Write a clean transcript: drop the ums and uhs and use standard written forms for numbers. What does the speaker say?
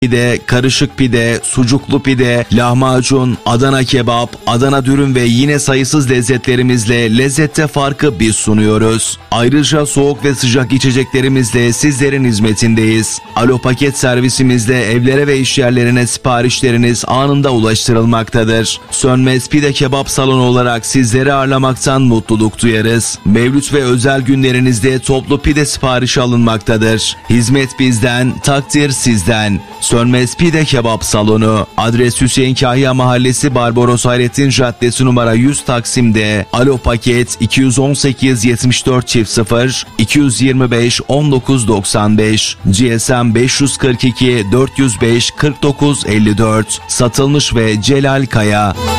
pide, karışık pide, sucuklu pide, lahmacun, Adana kebap, Adana dürüm ve yine sayısız lezzetlerimizle lezzette farkı biz sunuyoruz. Ayrıca soğuk ve sıcak içeceklerimizle sizlerin hizmetindeyiz. Alo Paket servisimizle evlere ve işyerlerine siparişleriniz anında ulaştırılmaktadır. Sönmez Pide Kebap Salonu olarak sizleri ağırlamaktan mutluluk duyarız. Mevlüt ve özel günlerinizde toplu pide siparişi alınmaktadır. Hizmet bizden, takdir sizden. Sönmez Pide Kebap Salonu. Adres Hüseyin Kahya Mahallesi, Barbaros Hayrettin Caddesi numara 100 Taksim'de. Alo Paket 218 74 0 225 19 95 GSM 542 405 49 54. Satılmış ve Celal Kaya.